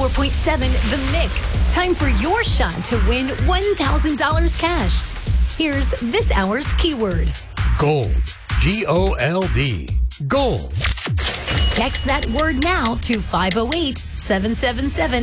94.7 The Mix. Time for your shot to win $1,000 cash. Here's this hour's keyword. Gold. G-O-L-D. Gold. Text that word now to 508-777